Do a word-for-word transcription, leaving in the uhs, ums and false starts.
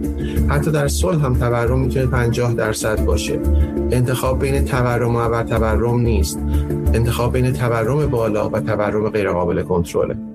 حتی در صلح هم تورم میتونه پنجاه درصد باشه. انتخاب بین تورم و تورم نیست، انتخاب بین تورم بالا و تورم غیر قابل کنترله.